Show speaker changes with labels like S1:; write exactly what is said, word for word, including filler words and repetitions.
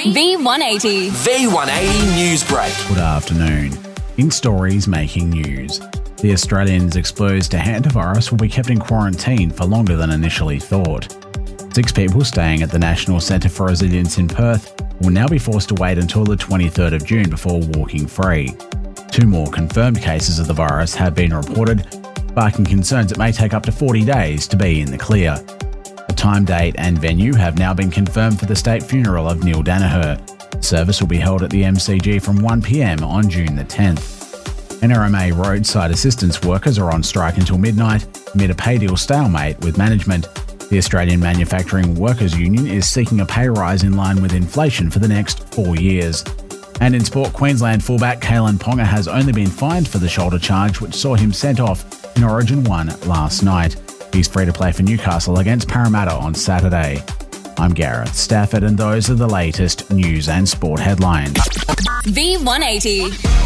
S1: V one eighty.
S2: V one eighty News Break.
S3: Good afternoon. In stories making news, the Australians exposed to hantavirus will be kept in quarantine for longer than initially thought. Six people staying at the National Centre for Resilience in Perth will now be forced to wait until the twenty-third of June before walking free. Two more confirmed cases of the virus have been reported, sparking concerns it may take up to forty days to be in the clear. A time, date and venue have now been confirmed for the state funeral of Neil Danaher. The service will be held at the M C G from one p m on June the tenth. N R M A roadside assistance workers are on strike until midnight amid a pay deal stalemate with management. The Australian Manufacturing Workers Union is seeking a pay rise in line with inflation for the next four years. And in sport, Queensland fullback Kalen Ponga has only been fined for the shoulder charge which saw him sent off in Origin one last night. He's free to play for Newcastle against Parramatta on Saturday. I'm Gareth Stafford and those are the latest news and sport headlines.
S1: V one eighty.